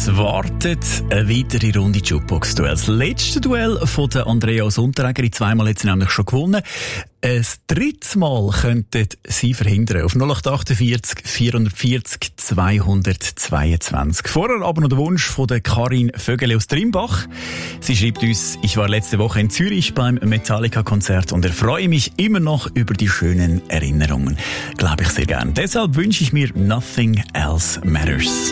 Es wartet eine weitere Runde Jukebox-Duell. Das letzte Duell von der Andrea aus Unterregeri. Zweimal hat sie nämlich schon gewonnen. Ein drittes Mal könnten sie verhindern. Auf 0848 440 222. Vorher aber noch der Wunsch von der Karin Vögele aus Trimbach. Sie schreibt uns: Ich war letzte Woche in Zürich beim Metallica-Konzert und erfreue mich immer noch über die schönen Erinnerungen. Glaube ich sehr gern. Deshalb wünsche ich mir Nothing Else Matters.